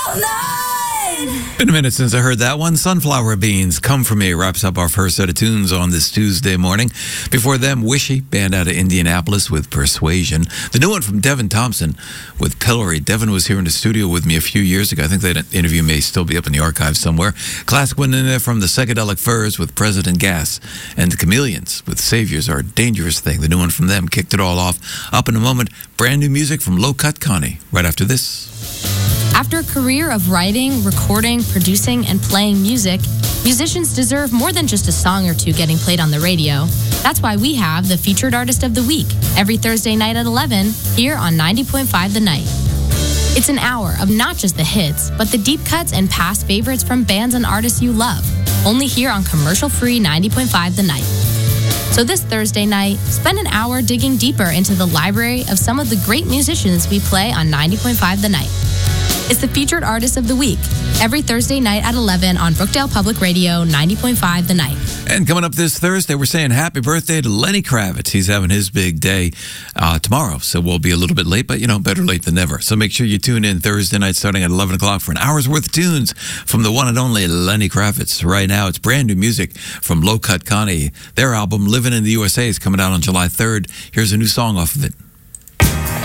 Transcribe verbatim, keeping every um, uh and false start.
all night. Been a minute since I heard that one. Sunflower Beans, Come For Me, wraps up our first set of tunes on this Tuesday morning. Before them, Wishy, band out of Indianapolis with Persuasion. The new one from Devin Thompson with Pillory. Devin was here in the studio with me a few years ago. I think that interview may still be up in the archives somewhere. Classic one in there from the Psychedelic Furs with President Gas. And the Chameleons with Saviors Are a Dangerous Thing. The new one from them kicked it all off. Up in a moment, brand new music from Low Cut Connie. Right after this. After a career of writing, recording, producing, and playing music, musicians deserve more than just a song or two getting played on the radio. That's why we have the Featured Artist of the Week every Thursday night at eleven here on ninety point five The Night. It's an hour of not just the hits, but the deep cuts and past favorites from bands and artists you love, only here on commercial-free ninety point five The Night. So this Thursday night, spend an hour digging deeper into the library of some of the great musicians we play on ninety point five The Night. It's the Featured Artist of the Week, every Thursday night at eleven on Brookdale Public Radio, ninety point five The Night. And coming up this Thursday, we're saying happy birthday to Lenny Kravitz. He's having his big day uh, tomorrow, so we'll be a little bit late, but, you know, better late than never. So make sure you tune in Thursday night starting at eleven o'clock for an hour's worth of tunes from the one and only Lenny Kravitz. Right now, it's brand new music from Low Cut Connie. Their album, Living in the U S A, is coming out on July third. Here's a new song off of it.